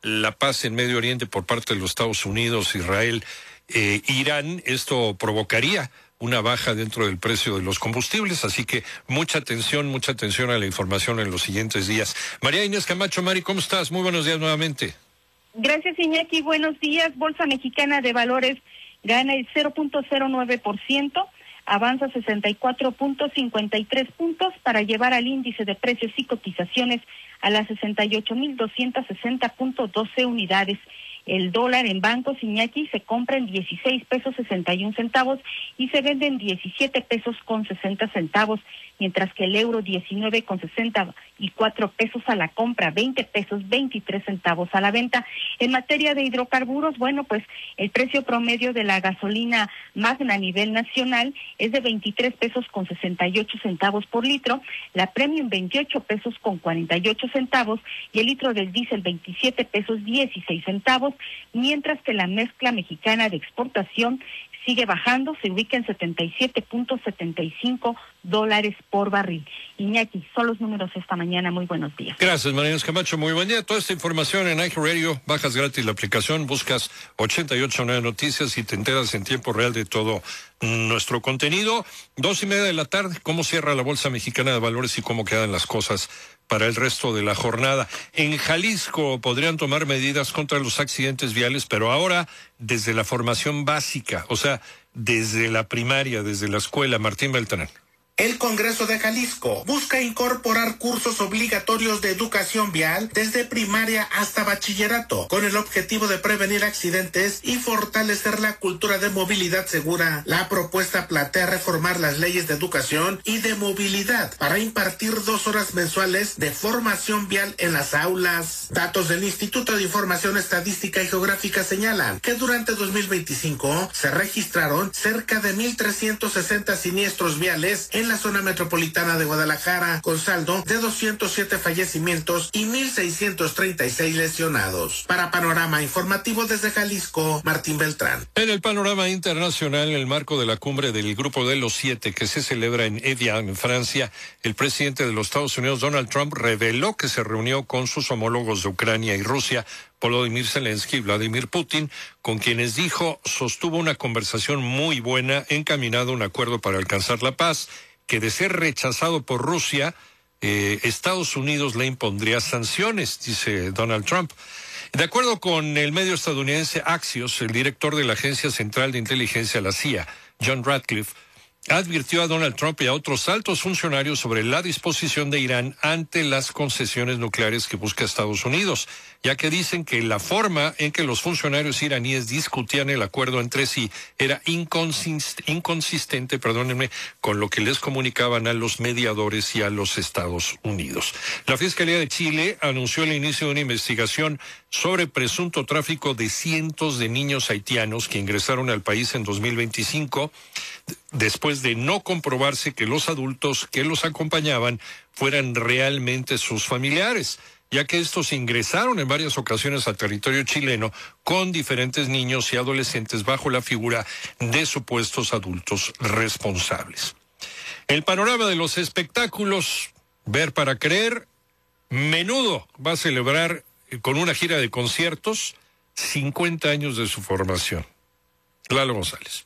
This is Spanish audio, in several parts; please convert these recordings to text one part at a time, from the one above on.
la paz en Medio Oriente por parte de los Estados Unidos, Israel, Irán, esto provocaría una baja dentro del precio de los combustibles, así que mucha atención a la información en los siguientes días. María Inés Camacho, Mari, ¿cómo estás? Muy buenos días nuevamente. Gracias, Iñaki. Buenos días. Bolsa Mexicana de Valores gana el 0.09%, avanza 64.53 puntos para llevar al índice de precios y cotizaciones a las 68,260.12 unidades. El dólar en bancos, Iñaki, se compra en 16 pesos 61 centavos y se vende en 17 pesos con 60 centavos, mientras que el euro 19 con 64 pesos a la compra, 20 pesos 23 centavos a la venta. En materia de hidrocarburos, bueno, pues el precio promedio de la gasolina magna a nivel nacional es de 23 pesos con 68 centavos por litro, la premium 28 pesos con 48 centavos y el litro del diésel 27 pesos 16 centavos, mientras que la mezcla mexicana de exportación sigue bajando, se ubica en $77.75 por barril. Iñaki, son los números esta mañana. Muy buenos días. Gracias, María Inés Camacho. Muy buen día. Toda esta información en iHeartRadio, bajas gratis la aplicación, buscas 889 Noticias y te enteras en tiempo real de todo nuestro contenido. 2:30 de la tarde, cómo cierra la Bolsa Mexicana de Valores y cómo quedan las cosas para el resto de la jornada. En Jalisco podrían tomar medidas contra los accidentes viales, pero ahora desde la formación básica, o sea, desde la primaria, desde la escuela. Martín Beltrán. El Congreso de Jalisco busca incorporar cursos obligatorios de educación vial desde primaria hasta bachillerato, con el objetivo de prevenir accidentes y fortalecer la cultura de movilidad segura. La propuesta plantea reformar las leyes de educación y de movilidad para impartir 2 horas mensuales de formación vial en las aulas. Datos del Instituto de Información Estadística y Geográfica señalan que durante 2025 se registraron cerca de 1,360 siniestros viales en la zona metropolitana de Guadalajara, con saldo de 207 fallecimientos y 1,636 lesionados. Para Panorama Informativo desde Jalisco, Martín Beltrán. En el panorama internacional, en el marco de la cumbre del Grupo de los 7 que se celebra en Evian, en Francia, el presidente de los Estados Unidos, Donald Trump, reveló que se reunió con sus homólogos de Ucrania y Rusia, Volodymyr Zelensky y Vladimir Putin, con quienes dijo sostuvo una conversación muy buena encaminada a un acuerdo para alcanzar la paz, que de ser rechazado por Rusia, Estados Unidos le impondría sanciones, dice Donald Trump. De acuerdo con el medio estadounidense Axios, el director de la Agencia Central de Inteligencia, la CIA, John Ratcliffe, advirtió a Donald Trump y a otros altos funcionarios sobre la disposición de Irán ante las concesiones nucleares que busca Estados Unidos, ya que dicen que la forma en que los funcionarios iraníes discutían el acuerdo entre sí era inconsistente, con lo que les comunicaban a los mediadores y a los Estados Unidos. La Fiscalía de Chile anunció el inicio de una investigación sobre presunto tráfico de cientos de niños haitianos que ingresaron al país en 2025, después de no comprobarse que los adultos que los acompañaban fueran realmente sus familiares, ya que estos ingresaron en varias ocasiones al territorio chileno con diferentes niños y adolescentes bajo la figura de supuestos adultos responsables. El panorama de los espectáculos, ver para creer. Menudo va a celebrar con una gira de conciertos 50 años de su formación. Lalo González.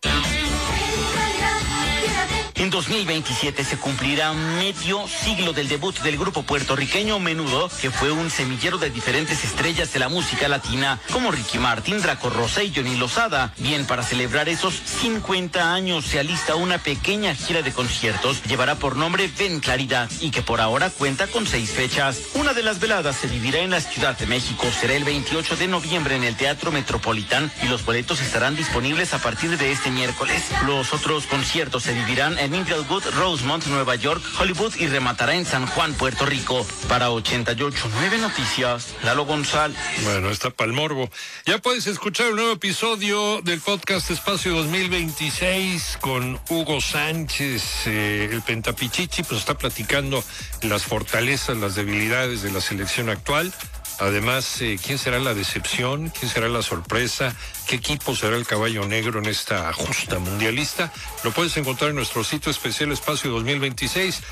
En 2027 se cumplirá medio siglo del debut del grupo puertorriqueño Menudo, que fue un semillero de diferentes estrellas de la música latina, como Ricky Martin, Draco Rosa y Johnny Lozada. Bien, para celebrar esos 50 años se alista una pequeña gira de conciertos, llevará por nombre Ven Claridad, y que por ahora cuenta con 6 fechas. Una de las veladas se vivirá en la Ciudad de México, será el 28 de noviembre en el Teatro Metropolitán, y los boletos estarán disponibles a partir de este miércoles. Los otros conciertos se vivirán en Inglewood, Rosemont, Nueva York, Hollywood y rematará en San Juan, Puerto Rico. Para 88.9 Noticias, Lalo González. Bueno, está pa'l morbo. Ya puedes escuchar un nuevo episodio del podcast Espacio 2026 con Hugo Sánchez, el Pentapichichi, pues está platicando las fortalezas, las debilidades de la selección actual. Además, ¿quién será la decepción? ¿Quién será la sorpresa? ¿Qué equipo será el caballo negro en esta justa mundialista? Lo puedes encontrar en nuestro sitio especial Espacio 2026,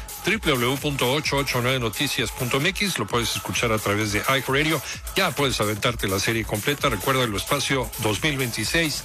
www.889noticias.mx. Lo puedes escuchar a través de iHeartRadio. Ya puedes aventarte la serie completa. Recuerda el Espacio 2026,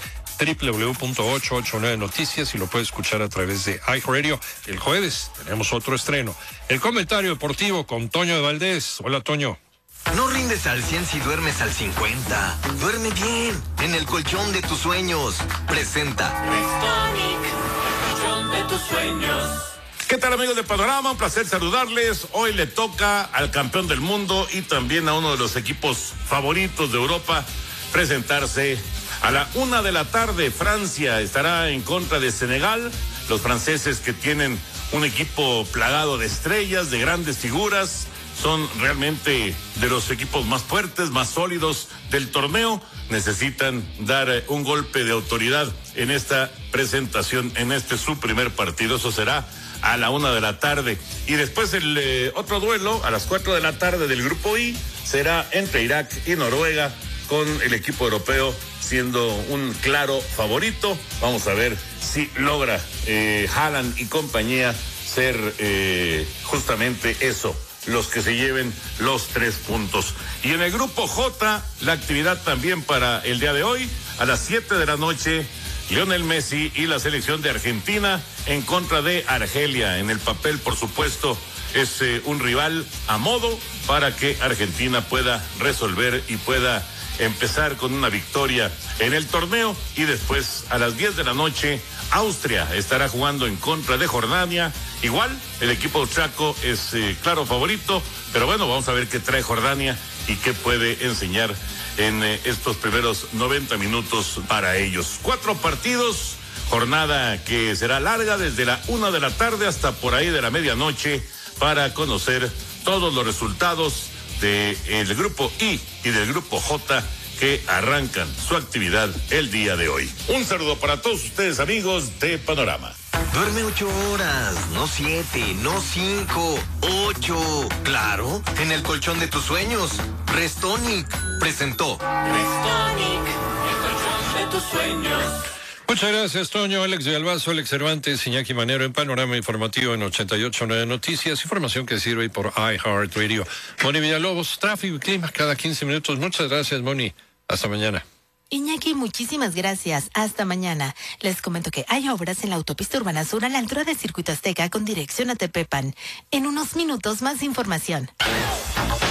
www.889noticias, y lo puedes escuchar a través de iHeartRadio. El jueves tenemos otro estreno. El comentario deportivo con Toño de Valdés. Hola, Toño. No rindes al 100 si duermes al 50. Duerme bien en el colchón de tus sueños. Presenta Restonic, el colchón de tus sueños. ¿Qué tal, amigos de Panorama? Un placer saludarles. Hoy le toca al campeón del mundo y también a uno de los equipos favoritos de Europa presentarse a la 1:00 p.m. Francia estará en contra de Senegal. Los franceses, que tienen un equipo plagado de estrellas, de grandes figuras, son realmente de los equipos más fuertes, más sólidos del torneo. Necesitan dar un golpe de autoridad en esta presentación, en este su primer partido. Eso será a la 1:00 p.m. Y después el otro duelo a las 4:00 p.m. del grupo I será entre Irak y Noruega, con el equipo europeo siendo un claro favorito. Vamos a ver si logra Haaland y compañía ser justamente eso, los que se lleven los 3 puntos. Y en el grupo J, la actividad también para el día de hoy, a las 7:00 p.m, Lionel Messi y la selección de Argentina en contra de Argelia. En el papel, por supuesto, es un rival a modo para que Argentina pueda resolver y pueda empezar con una victoria en el torneo. Y después, a las 10:00 p.m, Austria estará jugando en contra de Jordania. Igual, el equipo austriaco es claro favorito, pero bueno, vamos a ver qué trae Jordania y qué puede enseñar en estos primeros 90 minutos para ellos. 4 partidos, jornada que será larga desde la 1:00 p.m. hasta por ahí de la medianoche, para conocer todos los resultados del grupo I y del grupo J, que arrancan su actividad el día de hoy. Un saludo para todos ustedes, amigos de Panorama. Duerme 8 horas, no 7, no 5, 8. Claro, en el colchón de tus sueños. Restonic presentó Restonic, el colchón de tus sueños. Muchas gracias, Toño. Alex Villalbazo, Alex Cervantes, Iñaki Manero en Panorama Informativo en 88.9 Noticias. Información que sirve por iHeartRadio. Moni Villalobos, tráfico y clima cada 15 minutos. Muchas gracias, Moni. Hasta mañana. Iñaki, muchísimas gracias. Hasta mañana. Les comento que hay obras en la autopista Urbana Sur a la altura de Circuito Azteca con dirección a Tepepan. En unos minutos, más información.